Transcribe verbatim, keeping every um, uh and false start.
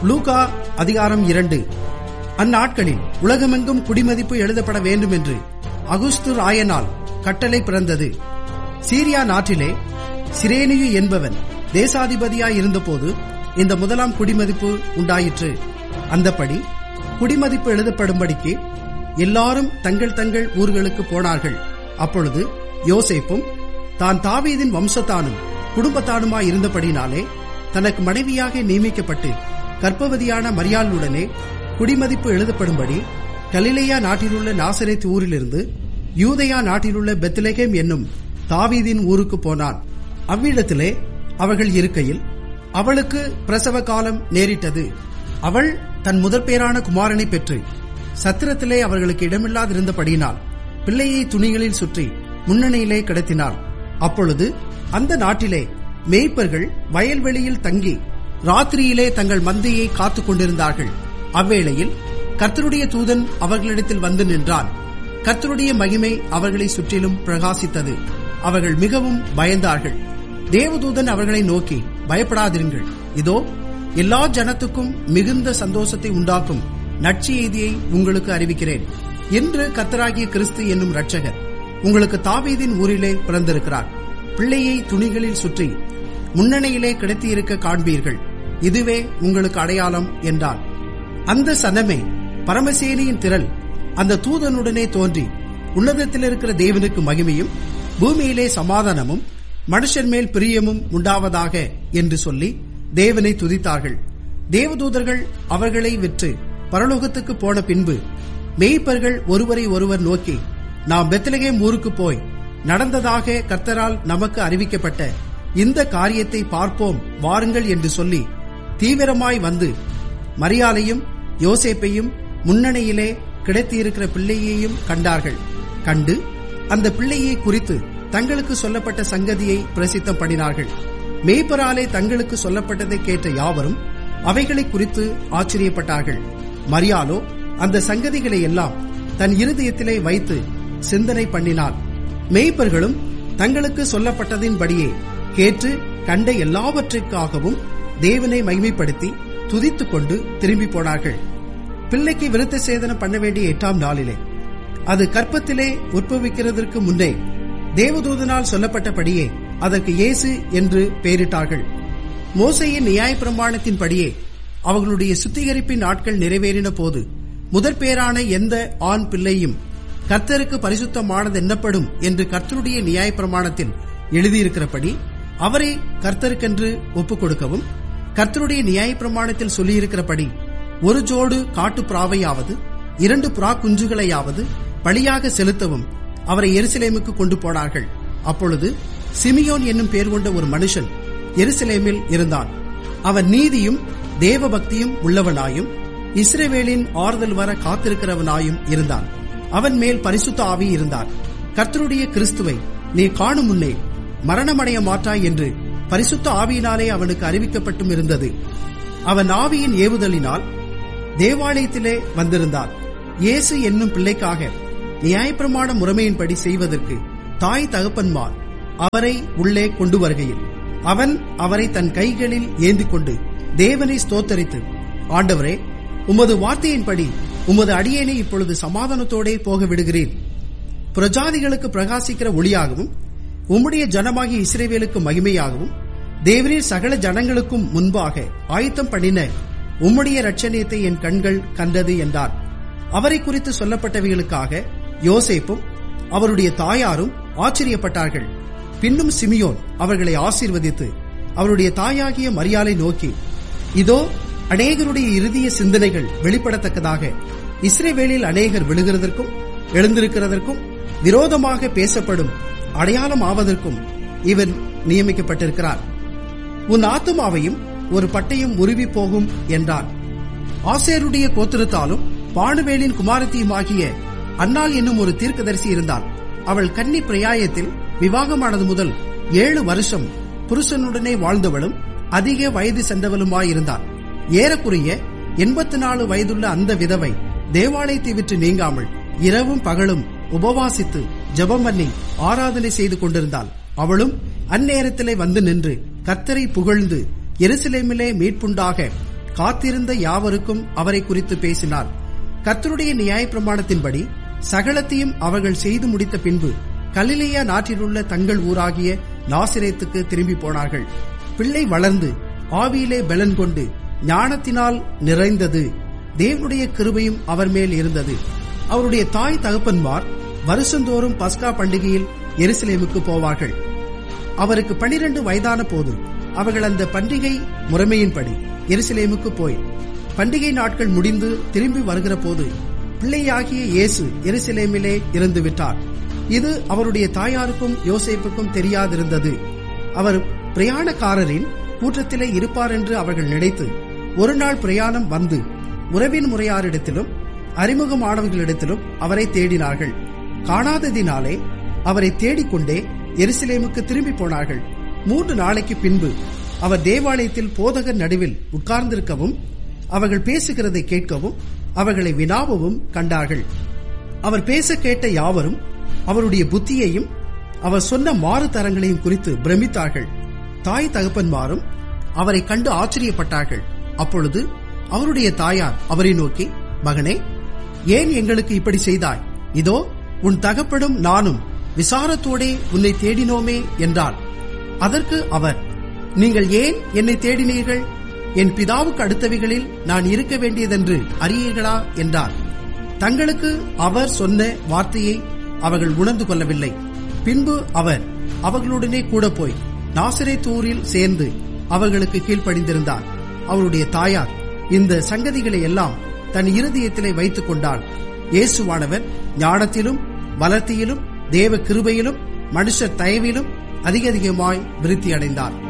Luca அதிகாரம் இரண்டு. அந்நாட்களில் உலகமெங்கும் குடிமதிப்பு எழுதப்பட வேண்டும் என்று அகுஸ்து ராயனால் கட்டளை பிறந்தது. சீரியா நாட்டிலே சிரேனியு என்பவன் தேசாதிபதியாய் இருந்தபோது இந்த முதலாம் குடிமதிப்பு உண்டாயிற்று. அந்தப்படி குடிமதிப்பு எழுதப்படும்படிக்கு எல்லாரும் தங்கள் தங்கள் ஊர்களுக்கு போனார்கள். அப்பொழுது யோசேப்பும் தான் தாவீதின் வம்சத்தானும் குடும்பத்தானுமாய் இருந்தபடினாலே தனக்கு மனைவியாக நியமிக்கப்பட்டு கர்ப்பவதியான மரியாளுடனே குடிமதிப்பு எழுதப்படும்படி கலிலேயா நாட்டிலுள்ள நாசரேத் ஊரிலிருந்து யூதேயா நாட்டிலுள்ள பெத்லெகேம் என்னும் தாவீதின் ஊருக்கு போனான். அவ்விடத்திலே அவர்கள் இருக்கையில் அவளுக்கு பிரசவ காலம் நேரிட்டது. அவள் தன் முதற் பேரான குமாரனை பெற்று சத்திரத்திலே அவர்களுக்கு இடமில்லாதிருந்தபடியினால் பிள்ளையை துணிகளில் சுற்றி முன்னணியிலே கிடத்தினாள். அப்பொழுது அந்த நாட்டிலே மேய்ப்பர்கள் வயல்வெளியில் தங்கி ராத்திரியிலே தங்கள் மந்தையை காத்துக் கொண்டிருந்தார்கள். அவ்வேளையில் கர்த்தருடைய தூதன் அவர்களிடத்தில் வந்து நின்றான். கர்த்தருடைய மகிமை அவர்களை சுற்றிலும் பிரகாசித்தது. அவர்கள் மிகவும் பயந்தார்கள். தேவதூதன் அவர்களை நோக்கி, பயப்படாதிருங்கள், இதோ எல்லா ஜனத்துக்கும் மிகுந்த சந்தோஷத்தை உண்டாக்கும் நற்செய்தியை உங்களுக்கு அறிவிக்கிறேன். இன்று கர்த்தராகிய கிறிஸ்து என்னும் இரட்சகர் உங்களுக்கு தாவீதின் ஊரிலே பிறந்திருக்கிறார். பிள்ளையை துணிகளில் சுற்றி முன்னணியிலே கிடத்தியிருக்க காண்பீர்கள். இதுவே உங்களுக்கு அடையாளம் என்றார். அந்த சனமே பரமசேனியின் திரள் அந்த தூதனுடனே தோன்றி, உன்னதத்தில் இருக்கிற தேவனுக்கு மகிமையும் பூமியிலே சமாதானமும் மனுஷன் மேல் பிரியமும் உண்டாவதாக என்று சொல்லி தேவனை துதித்தார்கள். தேவதூதர்கள் அவர்களை விற்று பரலோகத்துக்கு போன பின்பு மேய்ப்பர்கள் ஒருவரை ஒருவர் நோக்கி, நாம் பெத்லெகேம் ஊருக்கு போய் நடந்ததாக கர்த்தரால் நமக்கு அறிவிக்கப்பட்ட இந்த காரியத்தை பார்ப்போம் வாருங்கள் என்று சொல்லி தீவிரமாய் வந்து மரியாளையும் யோசேப்பையும் முன்னணியிலே கிடைத்திருக்கிற பிள்ளையையும் கண்டார்கள். கண்டு அந்த பிள்ளையை குறித்து தங்களுக்கு சொல்லப்பட்ட சங்கதியை பிரசித்தம் பண்ணினார்கள். மேய்ப்பராலே தங்களுக்கு சொல்லப்பட்டதை கேட்ட யாவரும் அவைகளை குறித்து ஆச்சரியப்பட்டார்கள். மரியாளோ அந்த சங்கதிகளை எல்லாம் தன் இருதயத்திலே வைத்து சிந்தனை பண்ணினாள். மேய்ப்பர்களும் தங்களுக்கு சொல்லப்பட்டதின்படியே கேட்டு கண்ட எல்லாவற்றிற்காகவும் தேவனை மகிமைப்படுத்தி துதித்துக் கொண்டு திரும்பி போனார்கள். பிள்ளைக்கு விருத்த சேதனம் பண்ண வேண்டிய எட்டாம் நாளிலே, அது கற்பத்திலே உற்பவிக்கிறதற்கு முன்னே தேவதூதனால் சொல்லப்பட்டபடியே அதற்கு இயேசு என்று பெயரிட்டார்கள். மோசேயின் நியாயப்பிரமாணத்தின்படியே அவர்களுடைய சுத்திகரிப்பின் நாட்கள் நிறைவேறின போது முதற் பேரான எந்த ஆண் பிள்ளையும் கர்த்தருக்கு பரிசுத்தமானது எண்ணப்படும் என்று கர்த்தருடைய நியாயப்பிரமாணத்தில் எழுதியிருக்கிறபடி அவரை கர்த்தருக்கென்று ஒப்புக் கொடுக்கவும், கர்த்தருடைய நியாயப்பிரமாணத்தில் சொல்லியிருக்கிறபடி ஒரு ஜோடு காட்டு பிராவையாவது இரண்டு புறா குஞ்சுகளையாவது பலியாக செலுத்தவும் அவரை எருசலேமுக்கு கொண்டு போனார்கள். அப்பொழுது சிமியோன் என்னும் பெயர் கொண்ட ஒரு மனுஷன் எருசலேமில் இருந்தான். அவன் நீதியும் தேவ பக்தியும் உள்ளவனாயும் இஸ்ரவேலின் ஆறுதல் வர காத்திருக்கிறவனாயும் இருந்தான். அவன் மேல் பரிசுத்த ஆவி இருந்தார். கர்த்தருடைய கிறிஸ்துவை நீ காணும் முன்னே மரணமடைய மாட்டாய் என்று பரிசுத்த ஆவியினாலே அவனுக்கு அறிவிக்கப்பட்டும் இருந்தது. அவன் ஆவியின் ஏவுதலினால் தேவாலயத்திலே வந்திருந்தார். இயேசு என்னும் பிள்ளைக்காக நியாயப்பிரமாண முறைமையின்படி செய்வதற்கு தாய் தகப்பன்மார் அவரை உள்ளே கொண்டு வருகையில் அவன் அவரை தன் கைகளில் ஏந்தி கொண்டு தேவனை ஸ்தோத்தரித்து, ஆண்டவரே, உமது வார்த்தையின்படி உமது அடியேனை இப்பொழுது சமாதானத்தோடே போக விடுகிறீர். புரஜாதிகளுக்கு பிரகாசிக்கிற ஒளியாகவும் உம்முடைய ஜனமாகிய இஸ்ரவேலுக்கு மகிமையாகவும் தேவரீர் சகல ஜனங்களுக்கும் முன்பாக ஆயத்தம் பண்ணின உம்முடைய இரட்சணியத்தை என் கண்கள் கண்டது என்றார். அவரை குறித்து சொல்லப்பட்டவைகளுக்காக யோசேப்பும் அவருடைய தாயாரும் ஆச்சரியப்பட்டார்கள். பின்னும் சிமியோன் அவர்களை ஆசீர்வதித்து அவருடைய தாயாகிய மரியாளை நோக்கி, இதோ அநேகருடைய இருதய சிந்தனைகள் வெளிப்படத்தக்கதாக இஸ்ரவேலில் அநேகர் விழுகிறதற்கும் எழுந்திருக்கிறதற்கும் விரோதமாக பேசப்படும் அடையாளம் ஆவதற்கும் இவன் நியமிக்கப்பட்டிருக்கிறார். உன் ஆத்துமாவையும் ஒரு பட்டையும் உருவி போகும் என்றான். ஆசேருடைய கோத்திரத்தாலும் பானுவேலின் குமாரத்தியுமாகிய அன்னாள் என்னும் ஒரு தீர்க்கதரிசி இருந்தாள். அவள் கன்னி பிரயாயத்தில் விவாகமானது முதல் ஏழு வருஷம் புருஷனுடனே வாழ்ந்தவளும் அதிக வயது சென்றவளுமாயிருந்தாள். ஏறக்குறைய எண்பத்தி நாலு வயதுள்ள அந்த விதவை தேவாலயத்தை விட்டு நீங்காமல் இரவும் பகலும் உபவாசித்து ஜெபம் பண்ணி ஆராதனை செய்து கொண்டிருந்தாள். அவளும் அந்நேரத்திலே வந்து நின்று கர்த்தரை புகழ்ந்து எருசலேமிலே மீட்புண்டாக காத்திருந்த யாவருக்கும் அவரை குறித்து பேசினார். கர்த்தருடைய நியாயப்பிரமாணத்தின்படி சகலத்தையும் அவர்கள் செய்து முடித்த பின்பு கலிலேயா நாட்டிலுள்ள தங்கள் ஊராகிய நாசிரேத்துக்கு திரும்பி போனார்கள். பிள்ளை வளர்ந்து ஆவியிலே பலன் கொண்டு ஞானத்தினால் நிறைந்தது. தேவனுடைய கிருபையும் அவர் மேல் இருந்தது. அவருடைய தாய் தகப்பன்மார் வருஷந்தோறும் பஸ்கா பண்டிகையில் எருசலேமுக்கு போவார்கள். அவருக்கு பனிரெண்டு வயதான போது அவர்கள் அந்த பண்டிகை முறைமையின்படி எருசலேமுக்கு போய் பண்டிகை நாட்கள் முடிந்து திரும்பி வருகிற போது பிள்ளையாகிய இயேசு எருசலேமிலே இருந்து விட்டார். இது அவருடைய தாயாருக்கும் யோசேப்புக்கும் தெரியாதிருந்தது. அவர் பிரயாணக்காரரின் கூட்டத்திலே இருப்பார் என்று அவர்கள் நினைத்து ஒரு நாள் பிரயாணம் வந்து உறவின் முறையாரிடத்திலும் அறிமுகமானவர்களிடத்திலும் அவரை தேடினார்கள். காணாததினாலே அவரை தேடிக்கொண்டே எருசலேமுக்கு திரும்பி போனார்கள். மூன்று நாளைக்கு பின்பு அவர் தேவாலயத்தில் போதகர் நடுவில் உட்கார்ந்திருக்கவும் அவர்கள் பேசுகிறதை கேட்கவும் அவர்களை வினாவவும் கண்டார்கள். அவர் பேச கேட்ட யாவரும் அவருடைய புத்தியையும் அவர் சொன்ன மாறு தரங்களையும் குறித்து பிரமித்தார்கள். தாய் தகப்பன்மாரும் அவரை கண்டு ஆச்சரியப்பட்டார்கள். அப்பொழுது அவருடைய தாயார் அவரை நோக்கி, மகனே, ஏன் எங்களுக்கு இப்படி செய்தாய்? இதோ உன் தகப்பனும் நானும் விசாரத்தோடே உன்னை தேடினோமே என்றார். அதற்கு அவர், நீங்கள் ஏன் என்னை தேடினீர்கள்? என் பிதாவுக்கு அடுத்தவைகளில் நான் இருக்க வேண்டியதென்று அறியீர்களா என்றார். தங்களுக்கு அவர் சொன்ன வார்த்தையை அவர்கள் உணர்ந்து கொள்ளவில்லை. பின்பு அவர் அவர்களுடனே கூட போய் நாசரேத்தூரில் சேர்ந்து அவர்களுக்கு கீழ்ப்படிந்திருந்தார். அவருடைய தாயார் இந்த சங்கதிகளை எல்லாம் தன் இருதயத்திலே வைத்துக் கொண்டாள். இயேசுவானவர் ஞானத்திலும் வளர்த்தியிலும் தேவ கிருபையிலும் மனுஷர் தயவிலும் அதிக அதிகமாய் விருத்தி அடைந்தார்.